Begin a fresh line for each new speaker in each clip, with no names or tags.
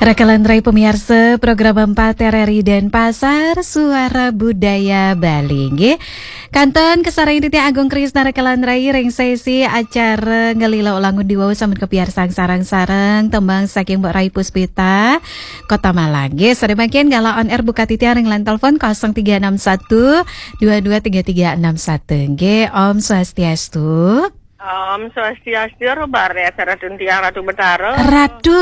Rakalan Rai pemirsa program 4 RRI Denpasar Suara Budaya Bali nggih. Kanton kesareng Titi Agung Krisna Rakalan Rai ring sesi acara ngelila ulangun diwau sampun kepiarsang sarang-sarang tembang saking Mbak Rai Puspita Kota Malang nggih. Sore makin gala on air buka titi ring lan telepon 0361 223361 nggih. Om Swastiastu.
Om Swastiastu bare Ratu Tiang Ratu Betara.
Ratu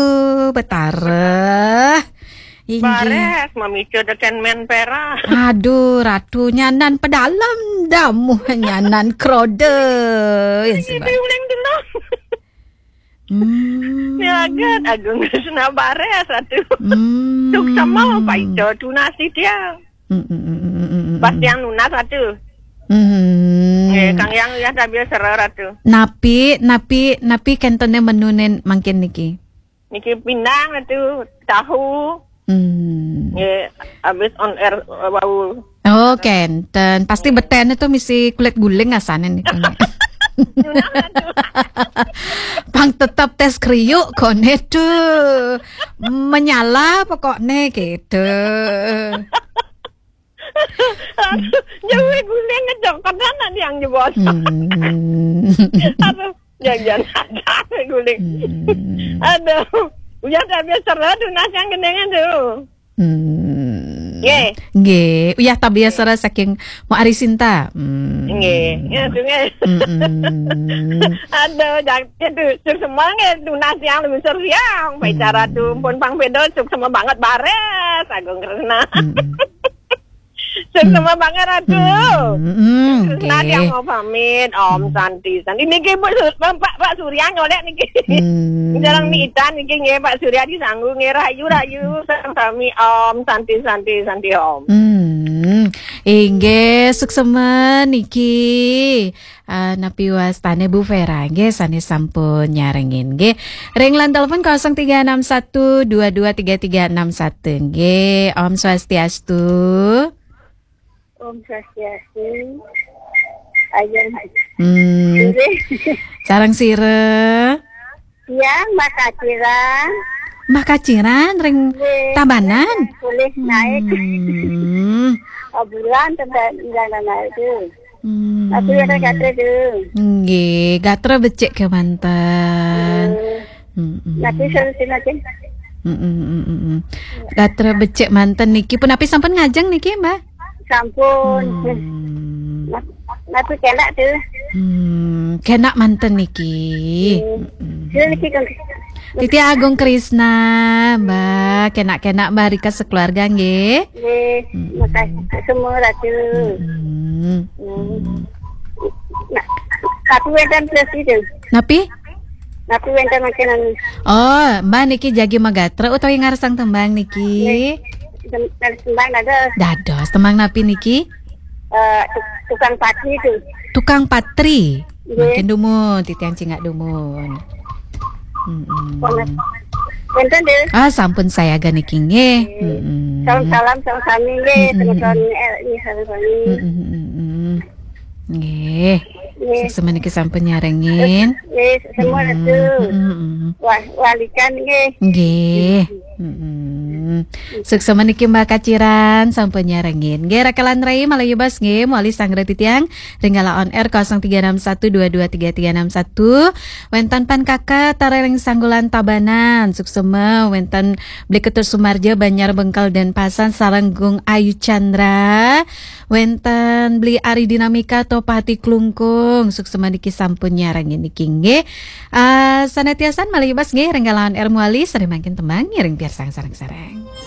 Betara.
Bare memicu deken men pera.
Aduh, Ratu nyanan pedalam damu nyanan krode.
Ini uling dulu. Ya kan Agung Krisna bare Ratu. Tuk sama Pak Ijo tunasi dia. Bastian lunas Ratu. Kang yang ya biasa Ratu.
Napi kentone menunen mangkin niki.
Niki pindang Ratu, tahu. Abis on air bau.
Oh, kenten. Pasti beten itu misi kulit guling asanen nih. Pang tetap tes kriuk kone tuh. Menyala pokoknya gitu.
Jauh guling ngejok karena yang jebot. Aduh, jangan ada guling. Aduh, udah tak biasa tuh nasi yang gendengan tuh.
Nggih, uyah tak biasa saking mau arisinta.
Nggih, ya tuh nggih. Aduh, jadi tuh semangat tuh nasi yang lebih seriang. Bicara tuh pun pang pedo tuh sama banget bares Agung Krisna. Sama banget Ratu. Nanti yang mau pamit Om Santi. Niki Pak Surya nyolek niki. Jarang mi itan niki nggih Pak Surya disanggung nggih rayu sami Om Santi Om.
Inggih suksemen niki. Napi wastane Bu Vera nggih sane sampun nyarengin nggih. Ring lan telepon 0361 223361 nggih. Om Swastiastu.
Om Swastiastu. Ayan.
Sarang sire.
Ya, Mbak Kaciran.
Mbak Kaciran ring Tabanan.
Boleh naik. Bulan tempat jalan itu. Aku ada gatre tuh.
Nggih, gatre becek ke mantan.
Nanti solusi aja.
Gatre becek mantan niki pun api sampun ngajeng niki, Mbak.
Sampun. Nanti kena tuh.
Kena mantan niki.
Niki kan.
Titi Agung Krisna, Mbak. Kena Mbak Rika sekeluarga nggih.
Nggih, makasih semua Ratu. Tapi wedan plus itu.
Napi
wedan makanan.
Oh, Mbak niki jagi magatra utawi ngarsang tembang niki.
Tembang ada.
Dados tembang napi niki?
Tukang patri itu.
Tukang patri. Makin dumun, titiang cingak dumun.
Wonten deh.
Sampun saya gan niki nggih.
Salam sami nggih, teman-teman ini sami.
Nggih. Sesemene iki sampun nyarengin.
Nggih, semua itu. Walikan nggih.
Nggih. Sukses meniki Mbak Kaciran sampun nyarengin. Nggih Rakalan Rai Malayu Bas nggih muali sanggre titiang ringgala on air 0361223361 wentan pan kakak tarereng sanggulan Tabanan suksema wentan beli ketur Sumarja Banjar Bengkal dan Pasan Saranggung Ayu Chandra wentan beli Ari Dinamika Topati Klungkung suksema niki sampun nyarengin niki nggih. Sanetiasan Malayu Bas nggih ringgala on air muali sering makin tembang ngiring biar sareng-sareng.